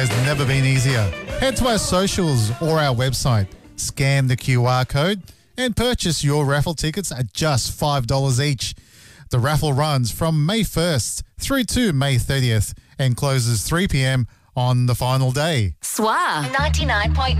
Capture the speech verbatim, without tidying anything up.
has never been easier. Head to our socials or our website, scan the Q R code and purchase your raffle tickets at just five dollars each. The raffle runs from May first through to May thirtieth and closes three p.m. on the final day. S W A ninety-nine point